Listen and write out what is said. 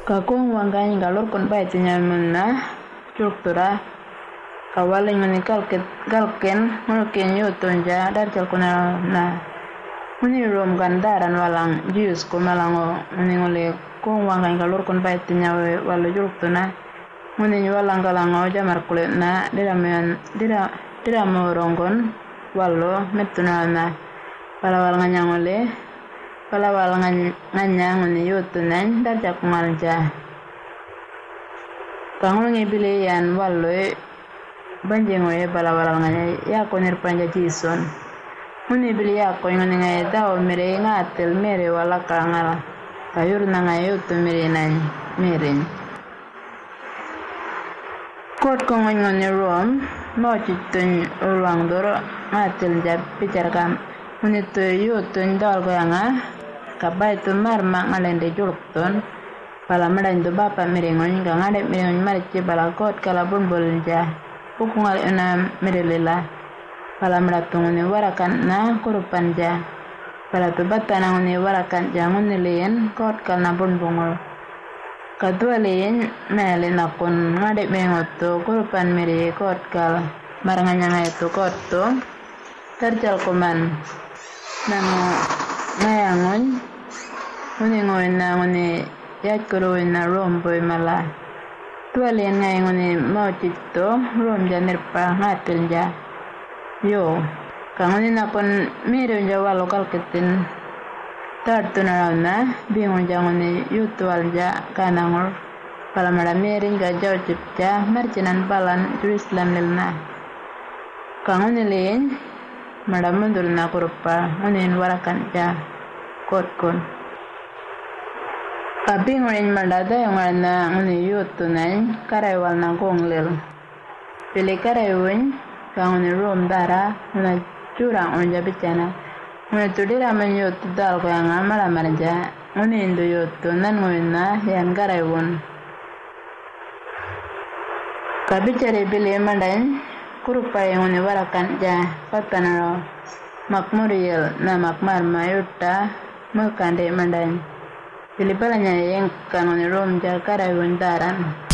Kakung wangkanya galur kon baiti nyamuna struktura kawaling mani galken mulkin yutunja darjal kuna na muni rom gandaran walang jius ko malango muni ngole kung wangkanya galur kon baiti nyawe walu juktuna muni walang galango jamar kulit na dira morongon walu metuna na palawal nganyangole palawal nganyang ni yutunan darjak ngalja kangulungi bilian walu banjengoye palawal nganya ya konir panja jison muni bilia ko ngani ngai daw mere ngatel mere wala kangala kayur na ngai yutu mere nan merin kot ko ngani rom mo chitun ulang doro ngatel jab pijarkan muni to yutun dal ko yanga kabai tu marma ngalende julukton pala medan do bapa merengon nga ngade merengon marici bala kot kala bulbulja pukungal ena merelela pala medatunguni warakan na kurupanja pala tu batana nguni warakan jangun nilien kot kala bulbungol kadua lien mele nakun ngade mengoto kurupan mere kot kala maranganya ngaitu kot tu terjal kuman nanu ngayangun nguni na yat kuruin na romboy mala tualien ngay nguni mau cito rom janirpa ngatil ja yo kanguni na kon mire ja walo kalketin tartu na rauna bingon ja nguni yutual ja kanangor palamara miring ga jaw cipja marcinan balan Jerusalem lilna kanguni lien madamundur na kurupa ngunin warakan ja kotkon Kabing urin mandada yung na nguni yutunan karaiwal na konglil. Pili karaiwin kang nguni rom dara nguna curang unja bicana. Nguni tudira man yutu dal ko yang amala marja nguni indu yutunan nguni na yan karaiwin. Kabicari pili mandain kurupa yung nguni warakan ja patanaro makmuriyel na makmar mayuta mukande mandain. Pilipalanya yang kanoni rom jar karayun daran